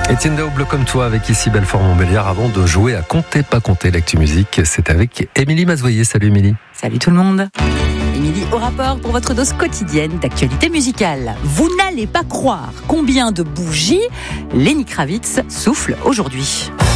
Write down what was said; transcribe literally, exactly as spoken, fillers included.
Étienne Daouble comme toi avec ici Belfort-Montbéliard avant de jouer à Compter pas compter l'actu musique. C'est avec Émilie Mazoyer. Salut Émilie. Salut tout le monde. Émilie au rapport pour votre dose quotidienne d'actualité musicale. Vous n'allez pas croire combien de bougies Lenny Kravitz souffle aujourd'hui.